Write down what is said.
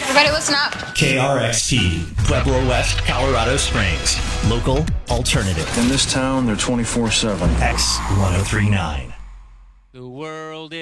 Everybody listen up. KRXT, Pueblo West, Colorado Springs. Local alternative. In this town, they're 24/7. X1039. The world